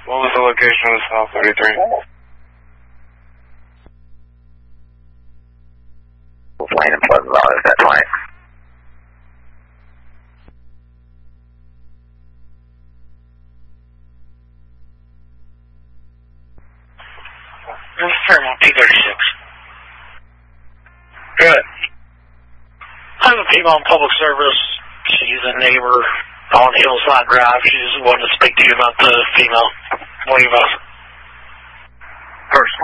What was the location of South 33? Plane in Pleasant Valley, is that flight? Fairmont P36. Good. I have a female in public service. She's a neighbor on Hillside Drive. She just wanted to speak to you about the female. What do you about? First